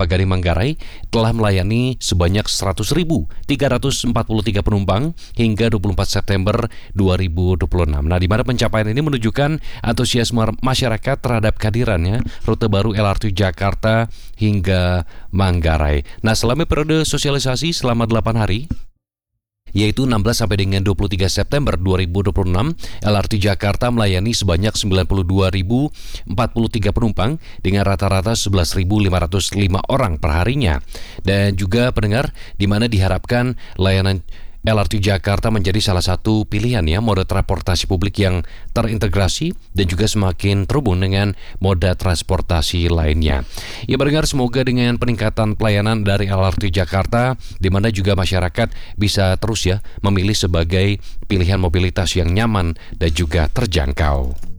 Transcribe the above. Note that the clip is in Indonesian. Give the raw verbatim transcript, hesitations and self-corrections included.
Kelapa Gading Manggarai telah melayani sebanyak seratus ribu tiga ratus empat puluh tiga penumpang hingga dua puluh empat September dua ribu dua puluh enam. Nah, di mana pencapaian ini menunjukkan antusiasme masyarakat terhadap kehadirannya rute baru L R T Jakarta hingga Manggarai. Nah, selama periode sosialisasi selama delapan hari, yaitu enam belas sampai dengan dua puluh tiga September dua ribu dua puluh enam, L R T Jakarta melayani sebanyak sembilan puluh dua ribu empat puluh tiga penumpang dengan rata-rata sebelas ribu lima ratus lima orang perharinya. Dan juga pendengar, di mana diharapkan layanan L R T Jakarta menjadi salah satu pilihan ya moda transportasi publik yang terintegrasi dan juga semakin terhubung dengan moda transportasi lainnya. Ya pendengar, semoga dengan peningkatan pelayanan dari L R T Jakarta, di mana juga masyarakat bisa terus ya memilih sebagai pilihan mobilitas yang nyaman dan juga terjangkau.